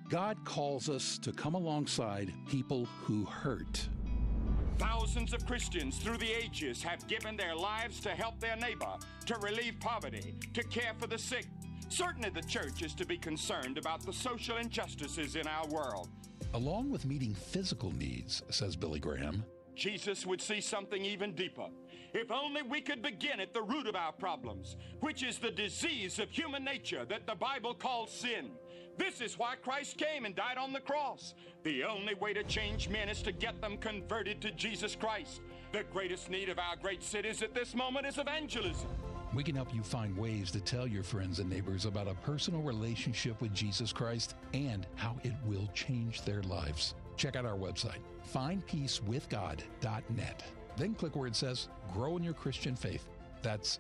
God calls us to come alongside people who hurt. Thousands of Christians through the ages have given their lives to help their neighbor, to relieve poverty, to care for the sick. Certainly the church is to be concerned about the social injustices in our world. Along with meeting physical needs, says Billy Graham, Jesus would see something even deeper. If only we could begin at the root of our problems, which is the disease of human nature that the Bible calls sin. This is why Christ came and died on the cross. The only way to change men is to get them converted to Jesus Christ. The greatest need of our great cities at this moment is evangelism. We can help you find ways to tell your friends and neighbors about a personal relationship with Jesus Christ and how it will change their lives. Check out our website, findpeacewithgod.net. Then click where it says, Grow in Your Christian Faith. That's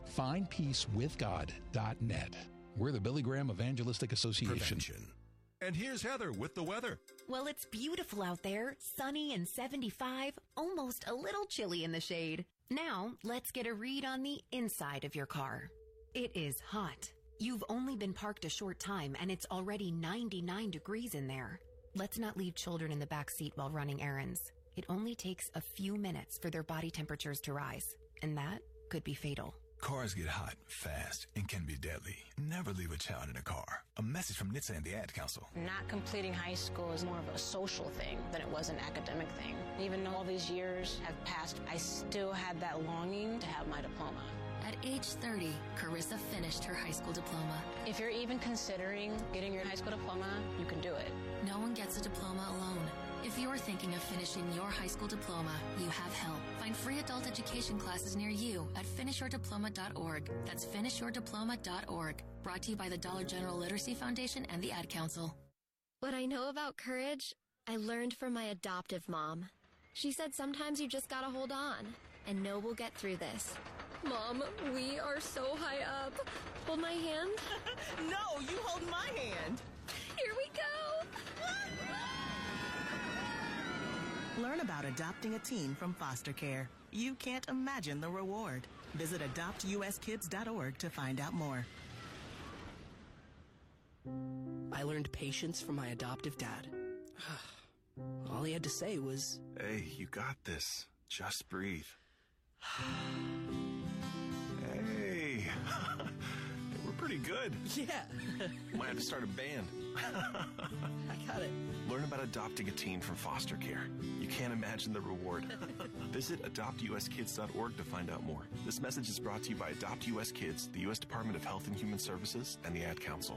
findpeacewithgod.net. We're the Billy Graham Evangelistic Association. Prevention. And here's Heather with the weather. Well, it's beautiful out there, sunny and 75, almost a little chilly in the shade. Now, let's get a read on the inside of your car. It is hot. You've only been parked a short time and it's already 99 degrees in there. Let's not leave children in the back seat while running errands. It only takes a few minutes for their body temperatures to rise, and that could be fatal. Cars get hot, fast, and can be deadly. Never leave a child in a car. A message from NHTSA and the Ad Council. Not completing high school is more of a social thing than it was an academic thing. Even though all these years have passed, I still had that longing to have my diploma. At age 30, Carissa finished her high school diploma. If you're even considering getting your high school diploma, you can do it. No one gets a diploma alone. If you're thinking of finishing your high school diploma, you have help. Find free adult education classes near you at finishyourdiploma.org. That's finishyourdiploma.org. Brought to you by the Dollar General Literacy Foundation and the Ad Council. What I know about courage, I learned from my adoptive mom. She said sometimes you just gotta hold on and know we'll get through this. Mom, we are so high up. Hold my hand. No, you hold my hand. Here we go. Learn about adopting a teen from foster care. You can't imagine the reward. Visit adoptuskids.org to find out more. I learned patience from my adoptive dad. All he had to say was, "Hey, you got this. Just breathe." Hey, we're pretty good. Yeah. Might have to start a band. I got it. Learn about adopting a teen from foster care. You can't imagine the reward. Visit adoptuskids.org to find out more. This message is brought to you by Adopt US Kids, the U.S. Department of Health and Human Services, and the Ad Council.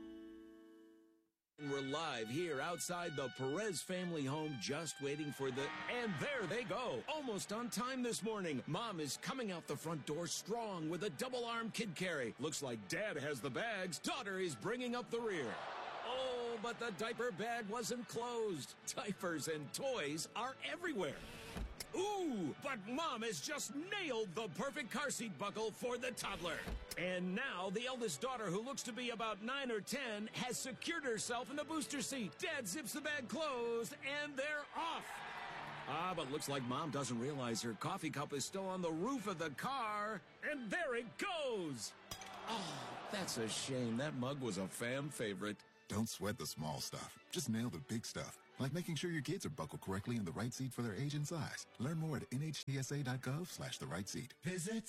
We're live here outside the Perez family home, just waiting for and there they go. Almost on time this morning. Mom is coming out the front door strong with a double-arm kid carry. Looks like Dad has the bags. Daughter is bringing up the rear. Oh, but the diaper bag wasn't closed. Diapers and toys are everywhere. Ooh, but Mom has just nailed the perfect car seat buckle for the toddler. And now the eldest daughter, who looks to be about 9 or 10, has secured herself in the booster seat. Dad zips the bag closed, and they're off. But looks like Mom doesn't realize her coffee cup is still on the roof of the car. And there it goes. Oh, that's a shame. That mug was a fam favorite. Don't sweat the small stuff. Just nail the big stuff. Like making sure your kids are buckled correctly in the right seat for their age and size. Learn more at nhtsa.gov/the right seat. Visit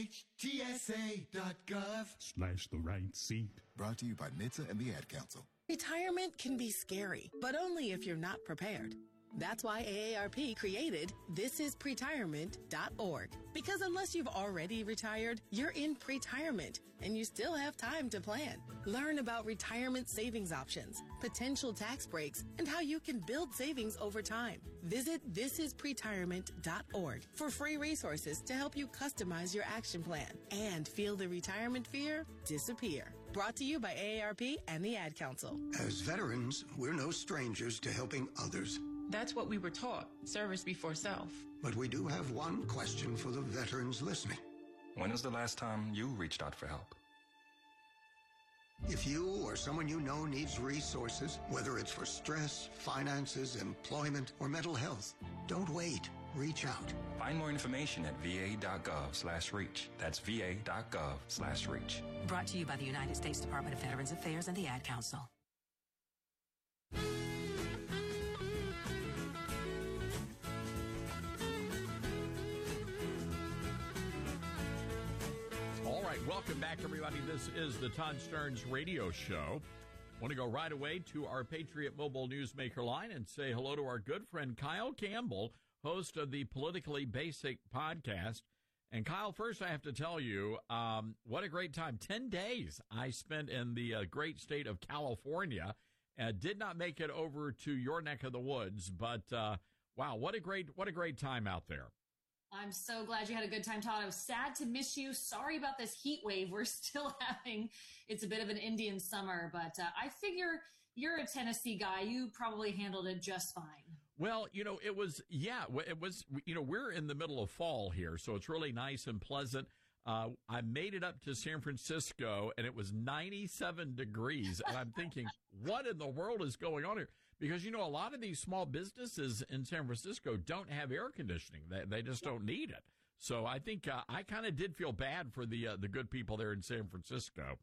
nhtsa.gov/the right seat. Brought to you by NHTSA and the Ad Council. Retirement can be scary, but only if you're not prepared. That's why AARP created thisispretirement.org. Because unless you've already retired, you're in pretirement, and you still have time to plan. Learn about retirement savings options, potential tax breaks, and how you can build savings over time. Visit thisispretirement.org for free resources to help you customize your action plan and feel the retirement fear disappear. Brought to you by AARP and the Ad Council. As veterans, we're no strangers to helping others. That's what we were taught, service before self. But we do have one question for the veterans listening. When was the last time you reached out for help? If you or someone you know needs resources, whether it's for stress, finances, employment, or mental health, don't wait. Reach out. Find more information at va.gov/reach. That's va.gov/reach. Brought to you by the United States Department of Veterans Affairs and the Ad Council. Welcome back, everybody. This is the Todd Starnes Radio Show. Want to go right away to our Patriot Mobile Newsmaker line and say hello to our good friend Kyle Campbell, host of the Politically Basic podcast. And Kyle, first I have to tell you, what a great time. 10 days I spent in the great state of California. Did not make it over to your neck of the woods, but wow, what a great time out there. I'm so glad you had a good time, Todd. I was sad to miss you. Sorry about this heat wave we're still having. It's a bit of an Indian summer, but I figure you're a Tennessee guy. You probably handled it just fine. Well, it was, we're in the middle of fall here, so it's really nice and pleasant. I made it up to San Francisco, and it was 97 degrees, and I'm thinking, what in the world is going on here? Because, a lot of these small businesses in San Francisco don't have air conditioning. They just don't need it. So I think I kind of did feel bad for the good people there in San Francisco.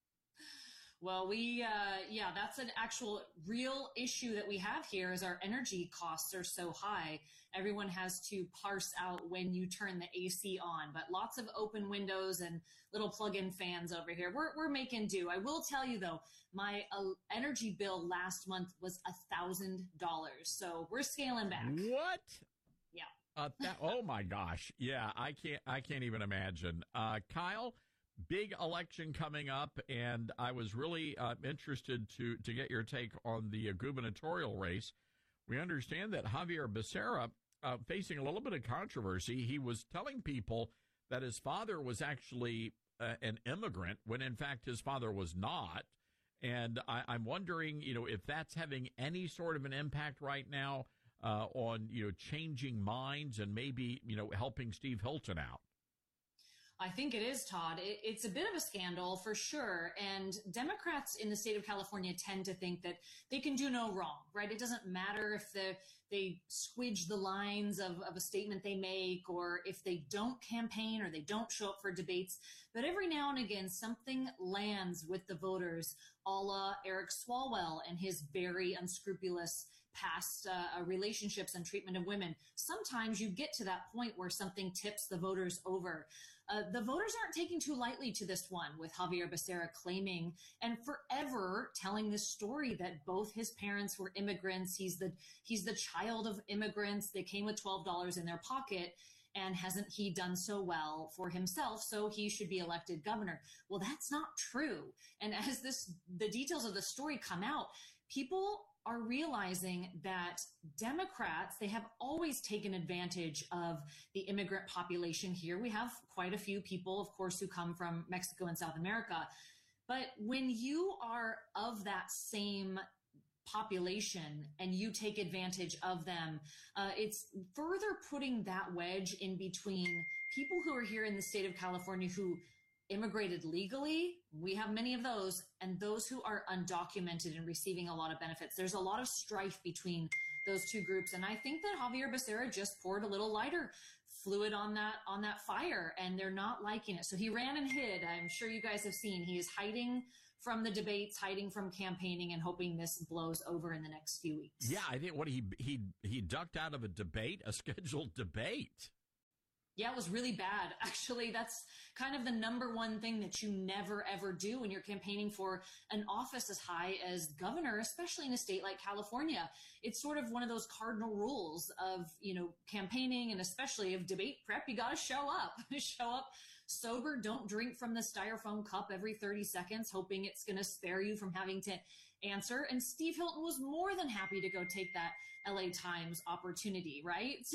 Well, that's an actual real issue that we have here is our energy costs are so high. Everyone has to parse out when you turn the AC on, but lots of open windows and little plug-in fans over here. We're making do. I will tell you though, my energy bill last month was $1,000. So we're scaling back. What? Yeah. Oh my gosh. Yeah. I can't even imagine. Kyle, big election coming up, and I was really interested to get your take on the gubernatorial race. We understand that Javier Becerra facing a little bit of controversy. He was telling people that his father was actually an immigrant when, in fact, his father was not. And I'm wondering, if that's having any sort of an impact right now on, changing minds and maybe, helping Steve Hilton out. I think it is, Todd. It's a bit of a scandal for sure. And Democrats in the state of California tend to think that they can do no wrong, right? It doesn't matter if they squidge the lines of a statement they make, or if they don't campaign or they don't show up for debates. But every now and again, something lands with the voters, a la Eric Swalwell and his very unscrupulous past relationships and treatment of women. Sometimes you get to that point where something tips the voters over. The voters aren't taking too lightly to this one, with Javier Becerra claiming and forever telling this story that both his parents were immigrants. He's the child of immigrants. They came with $12 in their pocket. And hasn't he done so well for himself, so he should be elected governor? Well, that's not true. And as the details of the story come out, people are realizing that Democrats, they have always taken advantage of the immigrant population here. We have quite a few people, of course, who come from Mexico and South America. But when you are of that same population and you take advantage of them, it's further putting that wedge in between people who are here in the state of California who immigrated legally, we have many of those, and those who are undocumented and receiving a lot of benefits. There's a lot of strife between those two groups, and I think that Javier Becerra just poured a little lighter fluid on that fire, and they're not liking it. So he ran and hid. I'm sure you guys have seen. He is hiding from the debates, hiding from campaigning, and hoping this blows over in the next few weeks. Yeah, I think he ducked out of a debate, a scheduled debate. Yeah, it was really bad. Actually, that's kind of the number one thing that you never, ever do when you're campaigning for an office as high as governor, especially in a state like California. It's sort of one of those cardinal rules of, campaigning and especially of debate prep. You got to show up. Show up sober. Don't drink from the styrofoam cup every 30 seconds, hoping it's going to spare you from having to answer. And Steve Hilton was more than happy to go take that LA Times opportunity, right? So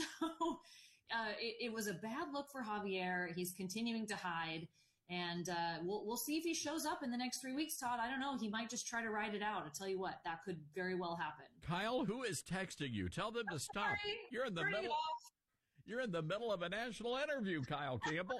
it was a bad look for Javier. He's continuing to hide, and we'll see if he shows up in the next 3 weeks, Todd. I don't know. He might just try to ride it out. I'll tell you what, that could very well happen. Kyle, who is texting you? Tell them to stop. Sorry. You're in the middle. You're in the middle of a national interview, Kyle Campbell.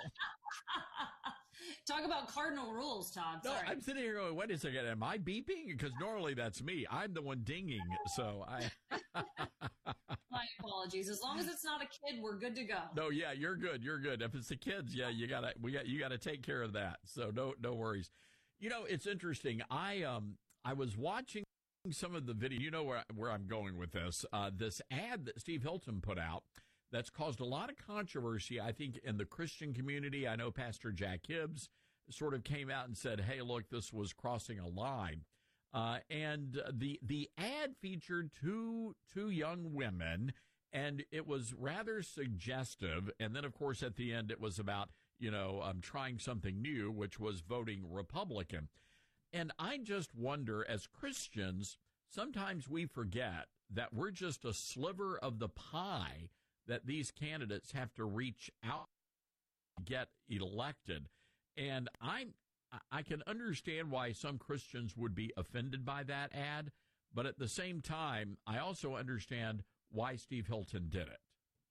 Talk about cardinal rules, Todd. No, Sorry. I'm sitting here going, wait a second, am I beeping? Because normally that's me. I'm the one dinging, so I... My apologies. As long as it's not a kid, we're good to go. No, yeah, you're good. You're good. If it's the kids, yeah, you gotta take care of that. So no worries. It's interesting. I was watching some of the video. You know where I'm going with this. This ad that Steve Hilton put out that's caused a lot of controversy, I think, in the Christian community. I know Pastor Jack Hibbs sort of came out and said, hey, look, this was crossing a line. And the ad featured two young women, and it was rather suggestive. And then, of course, at the end, it was about, trying something new, which was voting Republican. And I just wonder, as Christians, sometimes we forget that we're just a sliver of the pie that these candidates have to reach out to get elected. And I can understand why some Christians would be offended by that ad, but at the same time, I also understand why Steve Hilton did it.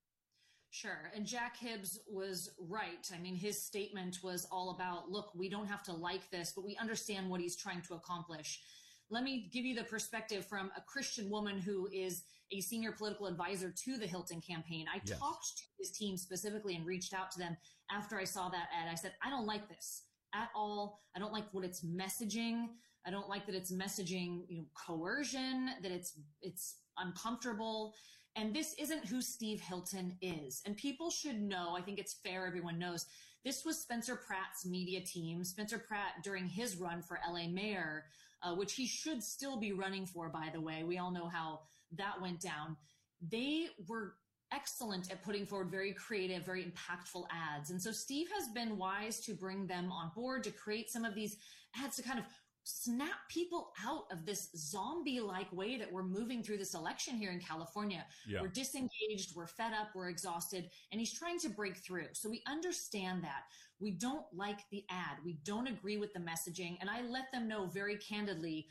Sure. And Jack Hibbs was right. I mean, his statement was all about, look, we don't have to like this, but we understand what he's trying to accomplish. Let me give you the perspective from a Christian woman who is a senior political advisor to the Hilton campaign. I talked to his team specifically and reached out to them after I saw that ad. I said, I don't like this at all. I don't like what it's messaging. I don't like that it's messaging, coercion, that it's uncomfortable. And this isn't who Steve Hilton is. And people should know, I think it's fair everyone knows, this was Spencer Pratt's media team. Spencer Pratt, during his run for LA mayor, which he should still be running for, by the way. We all know how that went down. They were excellent at putting forward very creative, very impactful ads. And so Steve has been wise to bring them on board to create some of these ads to kind of snap people out of this zombie-like way that we're moving through this election here in California. Yeah. We're disengaged, we're fed up, we're exhausted, and he's trying to break through. So we understand that. We don't like the ad. We don't agree with the messaging. And I let them know very candidly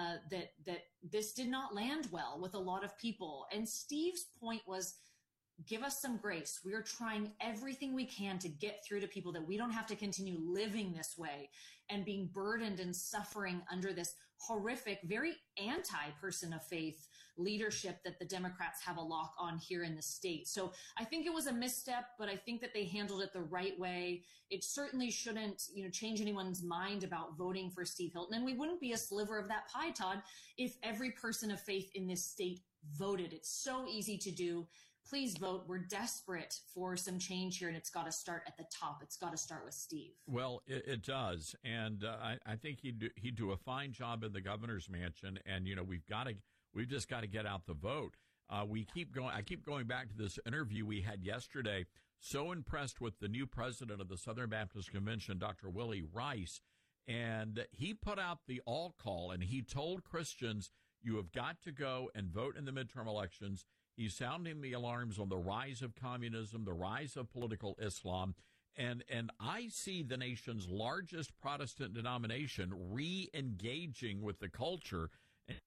that this did not land well with a lot of people. And Steve's point was, give us some grace. We are trying everything we can to get through to people that we don't have to continue living this way and being burdened and suffering under this horrific, very anti-person of faith leadership that the Democrats have a lock on here in the state. So I think it was a misstep, but I think that they handled it the right way. It certainly shouldn't, change anyone's mind about voting for Steve Hilton. And we wouldn't be a sliver of that pie, Todd, if every person of faith in this state voted. It's so easy to do. Please vote. We're desperate for some change here, and it's got to start at the top. It's got to start with Steve. Well, it does, and I think he'd do a fine job in the governor's mansion. And we've just got to get out the vote. I keep going back to this interview we had yesterday. So impressed with the new president of the Southern Baptist Convention, Dr. Willie Rice, and he put out the all call, and he told Christians, you have got to go and vote in the midterm elections. He's sounding the alarms on the rise of communism, the rise of political Islam, and I see the nation's largest Protestant denomination re-engaging with the culture. And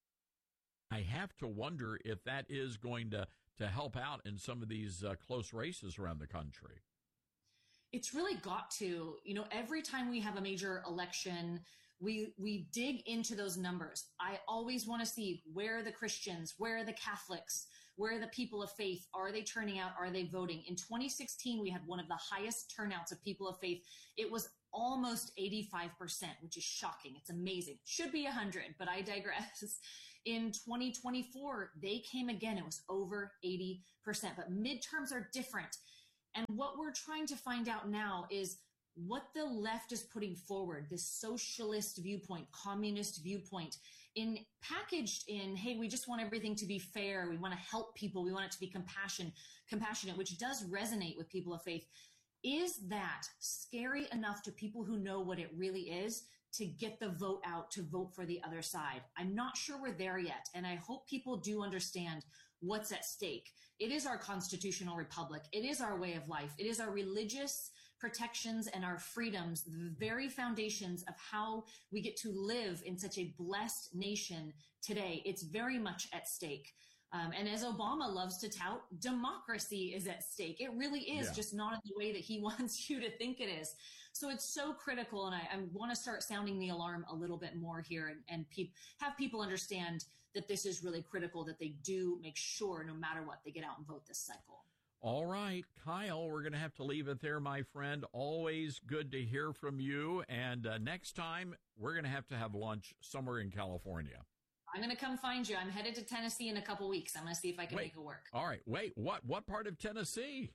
I have to wonder if that is going to help out in some of these close races around the country. It's really got to. Every time we have a major election, we dig into those numbers. I always want to see, where are the Christians, where are the Catholics, where are the people of faith? Are they turning out? Are they voting? In 2016, we had one of the highest turnouts of people of faith. It was almost 85%, which is shocking. It's amazing. It should be 100, but I digress. In 2024, they came again. It was over 80%, but midterms are different. And what we're trying to find out now is what the left is putting forward, this socialist viewpoint, communist viewpoint, packaged in, hey, we just want everything to be fair. We want to help people. We want it to be compassionate, which does resonate with people of faith. Is that scary enough to people who know what it really is to get the vote out, to vote for the other side? I'm not sure we're there yet. And I hope people do understand what's at stake. It is our constitutional republic. It is our way of life. It is our religious protections and our freedoms, the very foundations of how we get to live in such a blessed nation today. It's very much at stake. And as Obama loves to tout, democracy is at stake. It really is, just not in the way that he wants you to think it is. So it's so critical, and I want to start sounding the alarm a little bit more here and have people understand that this is really critical, that they do make sure, no matter what, they get out and vote this cycle. All right, Kyle, we're going to have to leave it there, my friend. Always good to hear from you. And next time, we're going to have lunch somewhere in California. I'm going to come find you. I'm headed to Tennessee in a couple weeks. I'm going to see if I can make it work. All right. Wait, what part of Tennessee?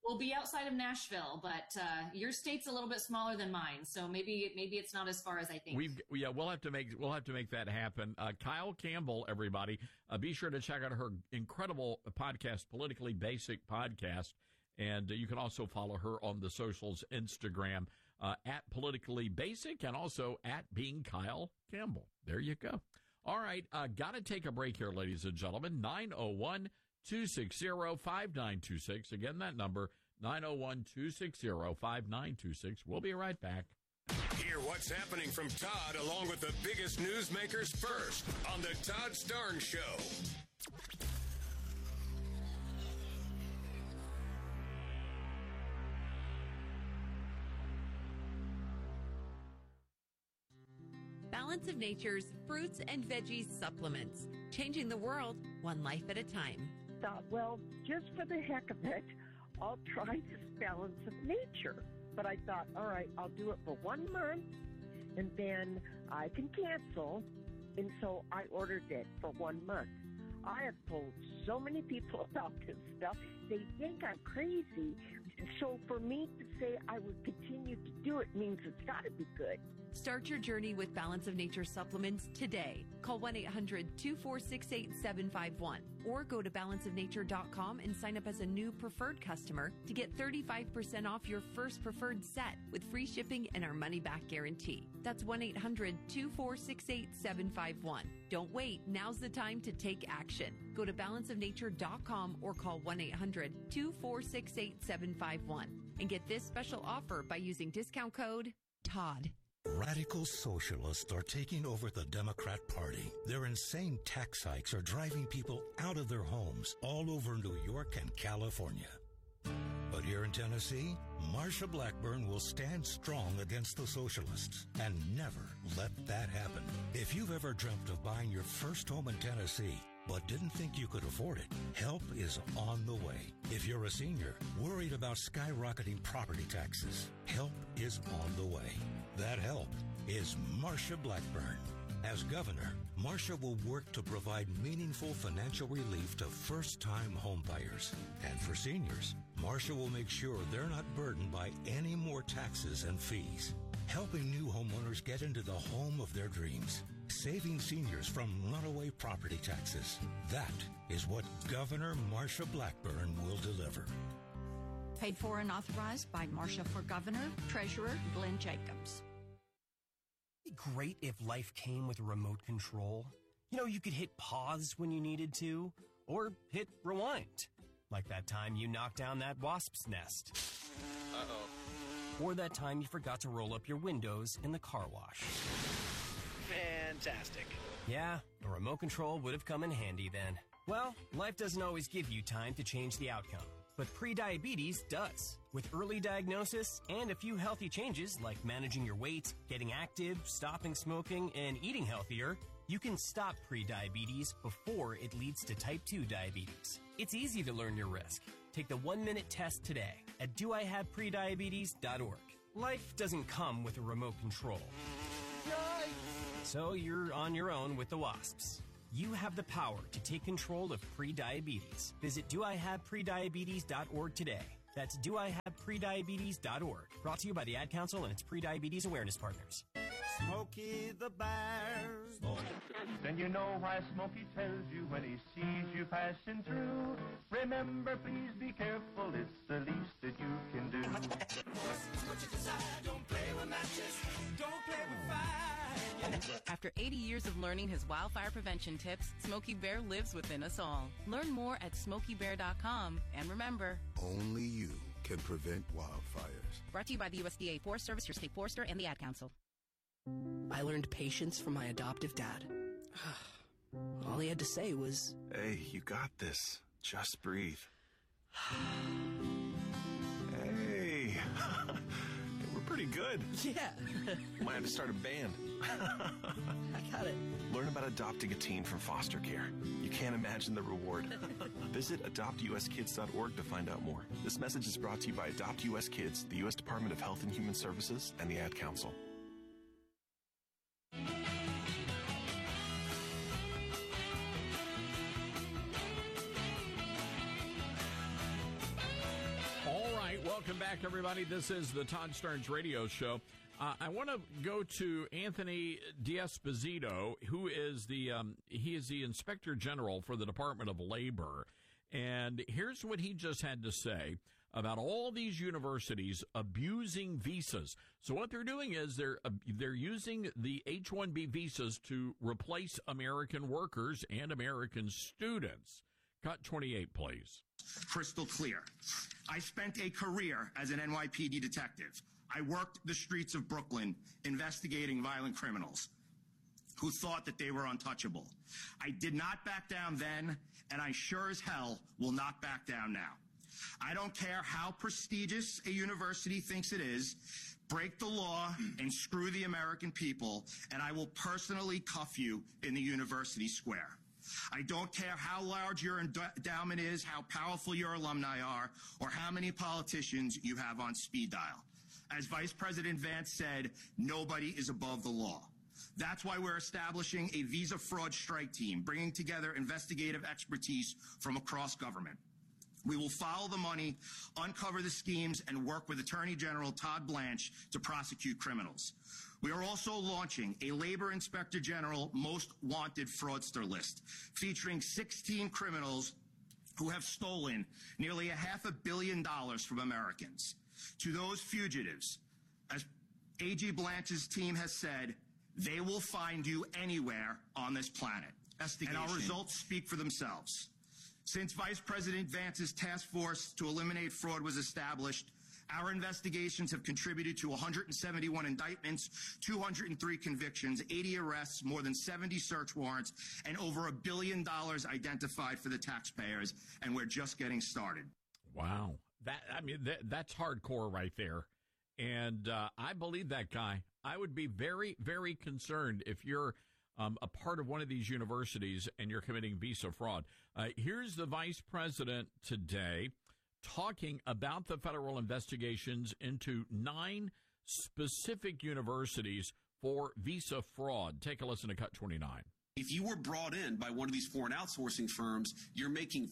we'll be outside of Nashville, but your state's a little bit smaller than mine, so maybe it's not as far as I think. We'll have to make that happen. Kyle Campbell, everybody, be sure to check out her incredible podcast, Politically Basic Podcast, and you can also follow her on the socials, Instagram at Politically Basic, and also at Being Kyle Campbell. There you go. All right, got to take a break here, ladies and gentlemen. 901-260-5926. Again, that number, 901-260-5926. We'll be right back. Hear what's happening from Todd along with the biggest newsmakers first on the Todd Starnes Show. Balance of Nature's fruits and veggies supplements, changing the world one life at a time. Thought, well, just for the heck of it, I'll try this Balance of Nature. But I thought, all right, I'll do it for 1 month, and then I can cancel. And so I ordered it for 1 month. I have told so many people about this stuff. They think I'm crazy. So for me to say I would continue to do it means it's got to be good. Start your journey with Balance of Nature supplements today. Call 1-800-246-8751 or go to balanceofnature.com and sign up as a new preferred customer to get 35% off your first preferred set with free shipping and our money-back guarantee. That's 1-800-246-8751. Don't wait. Now's the time to take action. Go to balanceofnature.com or call 1-800-246-8751 and get this special offer by using discount code TODD. Radical socialists are taking over the Democrat Party. Their insane tax hikes are driving people out of their homes all over New York and California. But here in Tennessee, Marsha Blackburn will stand strong against the socialists and never let that happen. If you've ever dreamt of buying your first home in Tennessee, but didn't think you could afford it, help is on the way. If you're a senior worried about skyrocketing property taxes, help is on the way. That help is Marsha Blackburn. As governor, Marsha will work to provide meaningful financial relief to first-time homebuyers. And for seniors, Marsha will make sure they're not burdened by any more taxes and fees, helping new homeowners get into the home of their dreams, saving seniors from runaway property taxes. That is what Governor Marsha Blackburn will deliver. Paid for and authorized by Marsha for Governor, Treasurer Glenn Jacobs. It'd be great if life came with a remote control. You know, you could hit pause when you needed to, or hit rewind. Like that time you knocked down that wasp's nest. Uh-oh. Or that time you forgot to roll up your windows in the car wash. Fantastic. Yeah, a remote control would have come in handy then. Well, life doesn't always give you time to change the outcome, but prediabetes does. With early diagnosis and a few healthy changes like managing your weight, getting active, stopping smoking, and eating healthier, you can stop prediabetes before it leads to type 2 diabetes. It's easy to learn your risk. Take the 1-minute test today at doihaveprediabetes.org. Life doesn't come with a remote control. So you're on your own with the wasps. You have the power to take control of prediabetes. Visit doihaveprediabetes.org today. That's doihaveprediabetes.org. Brought to you by the Ad Council and its Prediabetes Awareness Partners. Smokey the Bear's boy. Then you know why Smokey tells you when he sees you passing through. Remember, please be careful, it's the least that you can do. Don't play with matches, don't play with fire. After 80 years of learning his wildfire prevention tips, Smokey Bear lives within us all. Learn more at SmokeyBear.com. And remember, only you can prevent wildfires. Brought to you by the USDA Forest Service, your state forester, and the Ad Council. I learned patience from my adoptive dad. All he had to say was, "Hey, you got this. Just breathe." Hey, we're pretty good. Yeah. Might have to start a band. I got it. Learn about adopting a teen from foster care. You can't imagine the reward. Visit adoptuskids.org to find out more. This message is brought to you by Adopt US Kids, the U.S. Department of Health and Human Services, and the Ad Council. Welcome back, everybody. This is the Todd Starnes Radio Show. I want to go to Anthony D'Esposito, who is he is the Inspector General for the Department of Labor. And here's what he just had to say about all these universities abusing visas. So what they're doing is they're using the H-1B visas to replace American workers and American students. Cut 28, please. Crystal clear. I spent a career as an NYPD detective. I worked the streets of Brooklyn investigating violent criminals who thought that they were untouchable. I did not back down then, and I sure as hell will not back down now. I don't care how prestigious a university thinks it is. Break the law and screw the American people, and I will personally cuff you in the university square. I don't care how large your endowment is, how powerful your alumni are, or how many politicians you have on speed dial. As Vice President Vance said, nobody is above the law. That's why we're establishing a visa fraud strike team, bringing together investigative expertise from across government. We will follow the money, uncover the schemes, and work with Attorney General Todd Blanche to prosecute criminals. We are also launching a Labor Inspector General Most Wanted Fraudster list, featuring 16 criminals who have stolen nearly $500 million from Americans. To those fugitives, as AG Blanche's team has said, they will find you anywhere on this planet. And our results speak for themselves. Since Vice President Vance's task force to eliminate fraud was established, our investigations have contributed to 171 indictments, 203 convictions, 80 arrests, more than 70 search warrants, and over $1 billion identified for the taxpayers, and we're just getting started. Wow. That's hardcore right there. And I believe that guy. I would be very, very concerned if you're a part of one of these universities and you're committing visa fraud. Here's the vice president today talking about the federal investigations into 9 specific universities for visa fraud. Take a listen to Cut 29. If you were brought in by one of these foreign outsourcing firms, you're making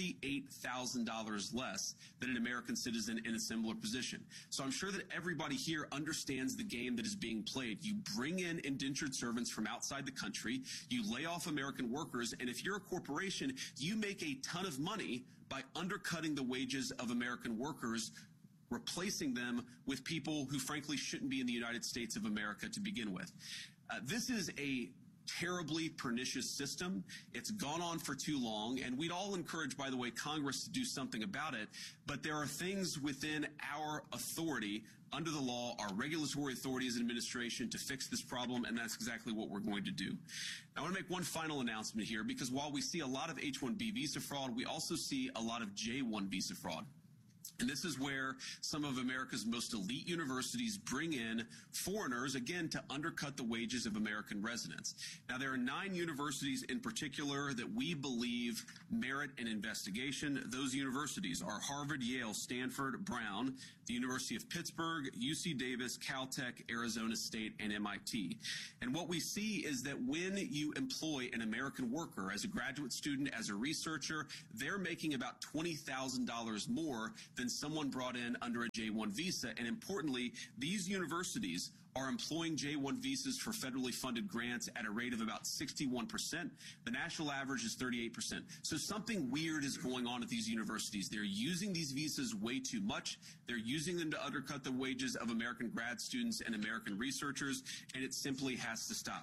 $48,000 less than an American citizen in a similar position. So I'm sure that everybody here understands the game that is being played. You bring in indentured servants from outside the country, you lay off American workers, and if you're a corporation, you make a ton of money by undercutting the wages of American workers, replacing them with people who frankly shouldn't be in the United States of America to begin with. This is a terribly pernicious system. It's gone on for too long, and we'd all encourage, by the way, Congress to do something about it, but there are things within our authority under the law, our regulatory authority as an administration, to fix this problem, and that's exactly what we're going to do. I want to make one final announcement here, because while we see a lot of H-1B visa fraud, we also see a lot of J-1 visa fraud. And this is where some of America's most elite universities bring in foreigners, again, to undercut the wages of American residents. Now, there are 9 universities in particular that we believe merit an investigation. Those universities are Harvard, Yale, Stanford, Brown, the University of Pittsburgh, UC Davis, Caltech, Arizona State, and MIT. And what we see is that when you employ an American worker as a graduate student, as a researcher, they're making about $20,000 more than someone brought in under a J-1 visa. And importantly, these universities are employing J-1 visas for federally funded grants at a rate of about 61%. The national average is 38%. So something weird is going on at these universities. They're using these visas way too much. They're using them to undercut the wages of American grad students and American researchers, and it simply has to stop.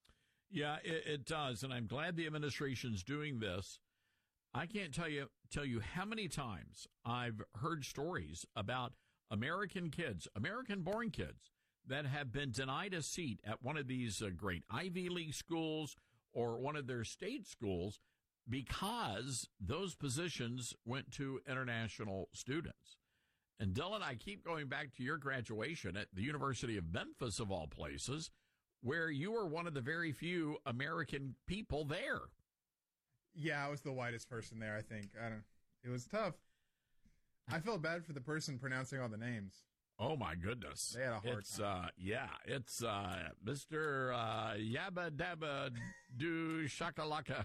Yeah, it does, and I'm glad the administration's doing this. I can't tell you how many times I've heard stories about American kids, American-born kids, that have been denied a seat at one of these great Ivy League schools or one of their state schools because those positions went to international students. And Dylan, I keep going back to your graduation at the University of Memphis, of all places, where you were one of the very few American people there. Yeah, I was the whitest person there, I think. It was tough. I felt bad for the person pronouncing all the names. Oh, my goodness. They had a hard time. It's Mr. Yabba Dabba Do Shakalaka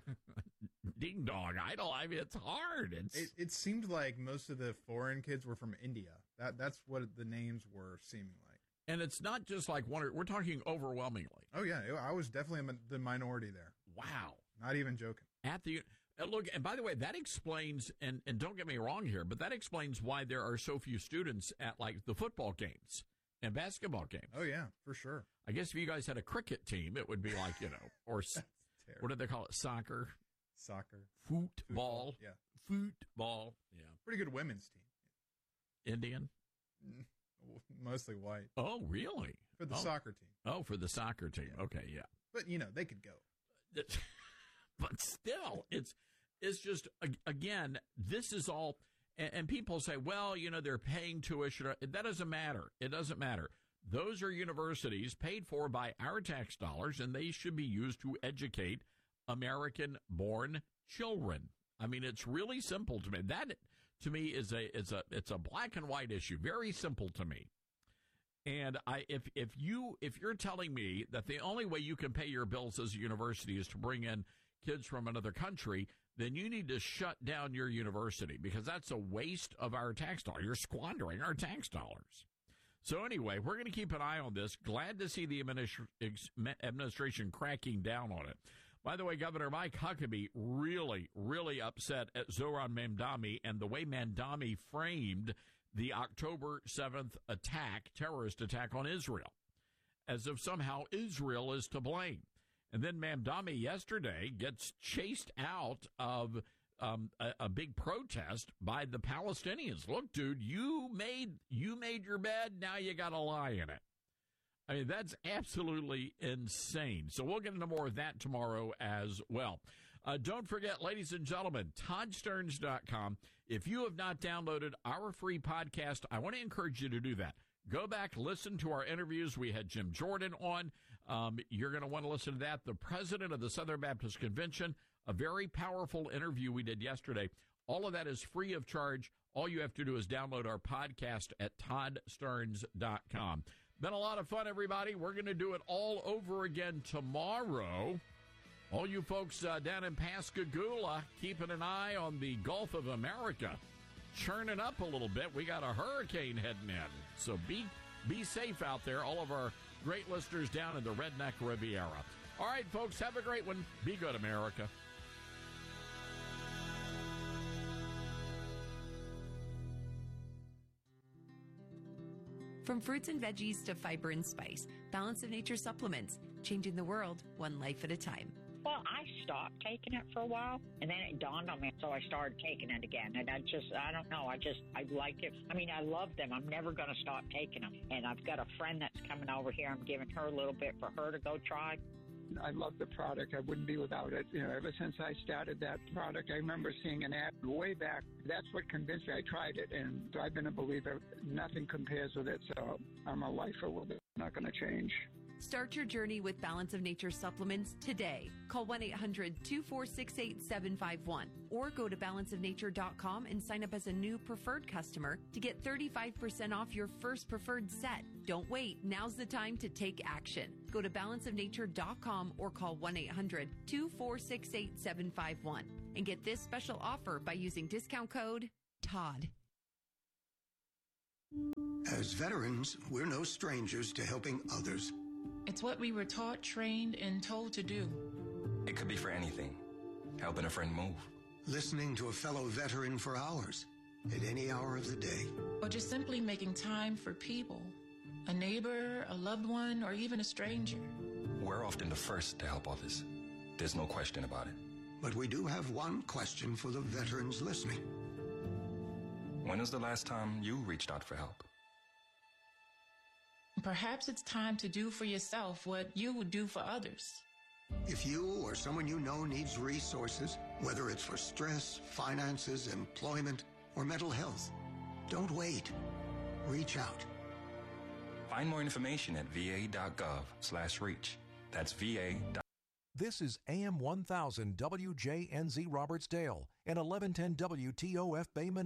Ding Dong Idol. I mean, it's hard. It seemed like most of the foreign kids were from India. That's what the names were seeming like. And it's not just like one. We're talking overwhelmingly. Oh yeah, I was definitely the minority there. Wow, not even joking. At the look, and by the way, that explains. And don't get me wrong here, but that explains why there are so few students at like the football games and basketball games. Oh yeah, for sure. I guess if you guys had a cricket team, it would be like or what do they call it? Soccer. Football. Yeah. Football. Yeah. Pretty good women's team. Indian. Mostly white. Oh, really? For the soccer team. Oh, for the soccer team. Yeah. Okay, yeah. But, they could go. But still, it's just, again, this is all, and people say, well, they're paying tuition. That doesn't matter. It doesn't matter. Those are universities paid for by our tax dollars, and they should be used to educate American-born children. I mean, it's really simple to me. That, to me, it's a black and white issue. Very simple to me. And if you're telling me that the only way you can pay your bills as a university is to bring in kids from another country, then you need to shut down your university, because that's a waste of our tax dollars. You're squandering our tax dollars. So anyway, we're going to keep an eye on this. Glad to see the administration cracking down on it. By the way, Governor Mike Huckabee really, really upset at Zohran Mamdani and the way Mamdani framed the October 7th terrorist attack on Israel, as if somehow Israel is to blame. And then Mamdani yesterday gets chased out of a big protest by the Palestinians. Look, dude, you made your bed, now you got to lie in it. I mean, that's absolutely insane. So we'll get into more of that tomorrow as well. Don't forget, ladies and gentlemen, ToddStearns.com. If you have not downloaded our free podcast, I want to encourage you to do that. Go back, listen to our interviews. We had Jim Jordan on. You're going to want to listen to that. The president of the Southern Baptist Convention, a very powerful interview we did yesterday. All of that is free of charge. All you have to do is download our podcast at ToddStearns.com. Been a lot of fun, everybody. We're going to do it all over again tomorrow. All you folks down in Pascagoula, keeping an eye on the Gulf of America, churning up a little bit. We got a hurricane heading in. So be safe out there, all of our great listeners down in the Redneck Riviera. All right, folks, have a great one. Be good, America. From fruits and veggies to fiber and spice, Balance of Nature supplements, changing the world one life at a time. Well, I stopped taking it for a while, and then it dawned on me, so I started taking it again. And I don't know, I like it. I mean, I love them. I'm never going to stop taking them. And I've got a friend that's coming over here. I'm giving her a little bit for her to go try. I love the product. I wouldn't be without it. Ever since I started that product, I remember seeing an ad way back. That's what convinced me. I tried it, and I've been a believer. Nothing compares with it, so I'm a lifer with it. Not going to change. Start your journey with Balance of Nature supplements today. Call 1-800-246-8751 or go to balanceofnature.com and sign up as a new preferred customer to get 35% off your first preferred set. Don't wait. Now's the time to take action. Go to balanceofnature.com or call 1-800-246-8751 and get this special offer by using discount code TODD. As veterans, we're no strangers to helping others. It's what we were taught, trained, and told to do. It could be for anything. Helping a friend move. Listening to a fellow veteran for hours, at any hour of the day. Or just simply making time for people. A neighbor, a loved one, or even a stranger. We're often the first to help others. There's no question about it. But we do have one question for the veterans listening. When was the last time you reached out for help? Perhaps it's time to do for yourself what you would do for others. If you or someone you know needs resources, whether it's for stress, finances, employment, or mental health, don't wait. Reach out. Find more information at va.gov/reach. That's va. This is AM 1000 WJNZ Robertsdale and 1110 WTOF Bay Minette,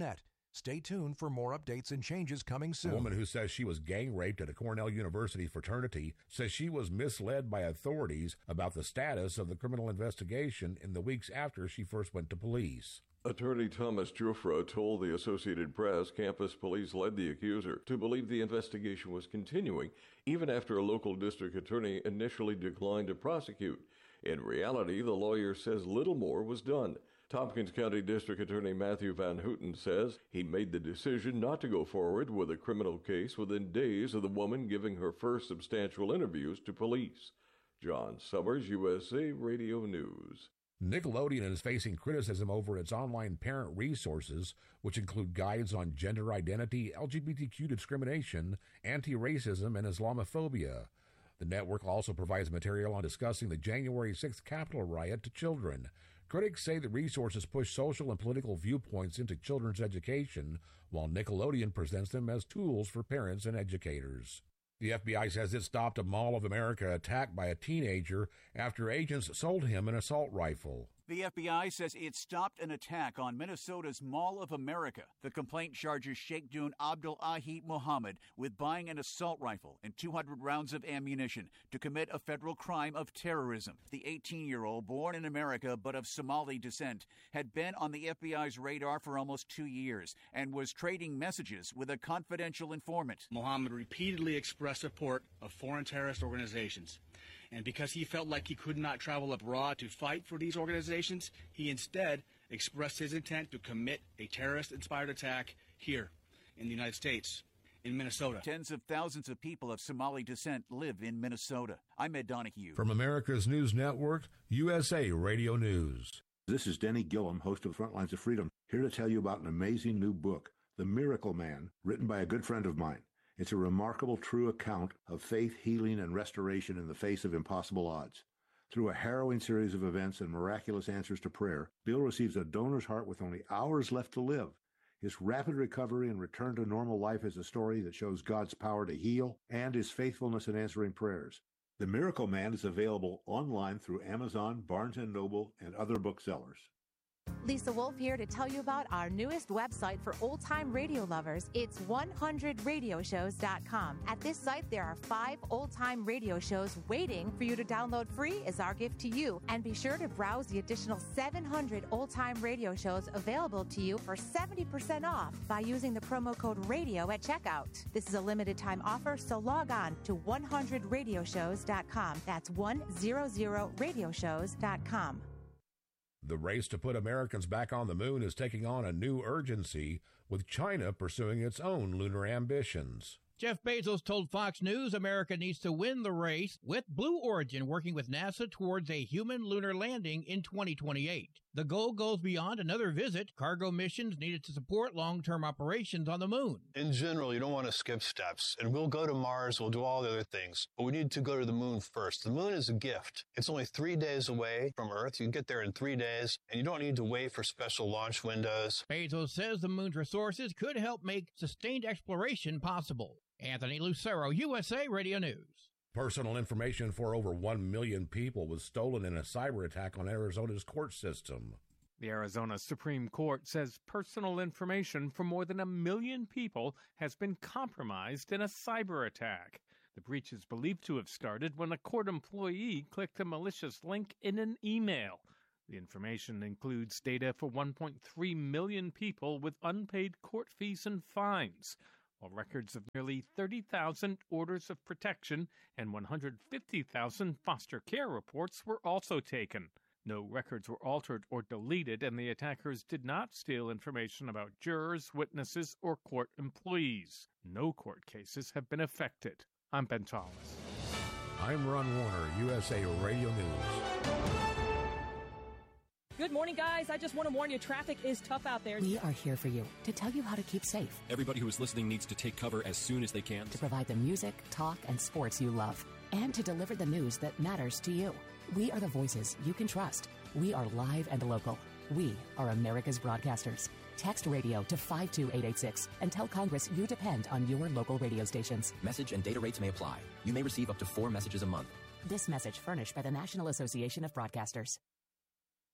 Stay tuned for more updates and changes coming soon. A woman who says she was gang raped at a Cornell University fraternity says she was misled by authorities about the status of the criminal investigation in the weeks after she first went to police. Attorney Thomas Jufra told the Associated Press campus police led the accuser to believe the investigation was continuing, even after a local district attorney initially declined to prosecute. In reality, the lawyer says little more was done. Tompkins County District Attorney Matthew Van Houten says he made the decision not to go forward with a criminal case within days of the woman giving her first substantial interviews to police. John Summers, USA Radio News. Nickelodeon is facing criticism over its online parent resources, which include guides on gender identity, LGBTQ discrimination, anti-racism, and Islamophobia. The network also provides material on discussing the January 6th Capitol riot to children. Critics say the resources push social and political viewpoints into children's education, while Nickelodeon presents them as tools for parents and educators. The FBI says it stopped a Mall of America attack by a teenager after agents sold him an assault rifle. The FBI says it stopped an attack on Minnesota's Mall of America. The complaint charges Sheikh Dun Abdul Ahid Mohammed with buying an assault rifle and 200 rounds of ammunition to commit a federal crime of terrorism. The 18-year-old, born in America but of Somali descent, had been on the FBI's radar for almost 2 years and was trading messages with a confidential informant. Mohammed repeatedly expressed support of foreign terrorist organizations. And because he felt like he could not travel abroad to fight for these organizations, he instead expressed his intent to commit a terrorist-inspired attack here in the United States, in Minnesota. Tens of thousands of people of Somali descent live in Minnesota. I'm Ed Donahue. From America's News Network, USA Radio News. This is Denny Gillum, host of Frontlines of Freedom, here to tell you about an amazing new book, The Miracle Man, written by a good friend of mine. It's a remarkable, true account of faith, healing, and restoration in the face of impossible odds. Through a harrowing series of events and miraculous answers to prayer, Bill receives a donor's heart with only hours left to live. His rapid recovery and return to normal life is a story that shows God's power to heal and his faithfulness in answering prayers. The Miracle Man is available online through Amazon, Barnes & Noble, and other booksellers. Lisa Wolf here to tell you about our newest website for old-time radio lovers. It's 100radioshows.com. At this site, there are 5 old-time radio shows waiting for you to download free as our gift to you. And be sure to browse the additional 700 old-time radio shows available to you for 70% off by using the promo code RADIO at checkout. This is a limited-time offer, so log on to 100radioshows.com. That's 100radioshows.com. The race to put Americans back on the moon is taking on a new urgency, with China pursuing its own lunar ambitions. Jeff Bezos told Fox News America needs to win the race, with Blue Origin working with NASA towards a human lunar landing in 2028. The goal goes beyond another visit. Cargo missions needed to support long-term operations on the moon. In general, you don't want to skip steps. And we'll go to Mars, we'll do all the other things. But we need to go to the moon first. The moon is a gift. It's only 3 days away from Earth. You can get there in 3 days, and you don't need to wait for special launch windows. Bezos says the moon's resources could help make sustained exploration possible. Anthony Lucero, USA Radio News. Personal information for over 1 million people was stolen in a cyber attack on Arizona's court system. The Arizona Supreme Court says personal information for more than 1 million people has been compromised in a cyber attack. The breach is believed to have started when a court employee clicked a malicious link in an email. The information includes data for 1.3 million people with unpaid court fees and fines, while records of nearly 30,000 orders of protection and 150,000 foster care reports were also taken. No records were altered or deleted, and the attackers did not steal information about jurors, witnesses, or court employees. No court cases have been affected. I'm Ben Thomas. I'm Ron Warner, USA Radio News. Good morning, guys. I just want to warn you, traffic is tough out there. We are here for you to tell you how to keep safe. Everybody who is listening needs to take cover as soon as they can. To provide the music, talk, and sports you love. And to deliver the news that matters to you. We are the voices you can trust. We are live and local. We are America's broadcasters. Text radio to 52886 and tell Congress you depend on your local radio stations. Message and data rates may apply. You may receive up to 4 messages a month. This message furnished by the National Association of Broadcasters.